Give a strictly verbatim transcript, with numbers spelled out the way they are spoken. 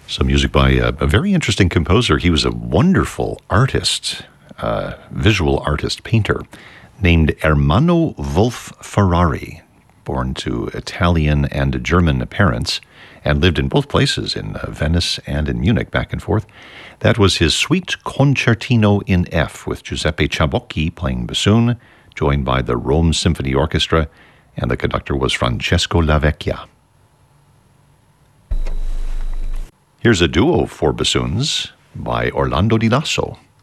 Some music by a, a very interesting composer. He was a wonderful artist, uh, visual artist, painter, named Ermanno Wolf Ferrari, born to Italian and German parents, and lived in both places, in uh, Venice and in Munich, back and forth. That was his Suite Concertino in F, with Giuseppe Ciabocchi playing bassoon, joined by the Rome Symphony Orchestra, and the conductor was Francesco Lavecchia. Here's a duo for bassoons by Orlando Di Lasso.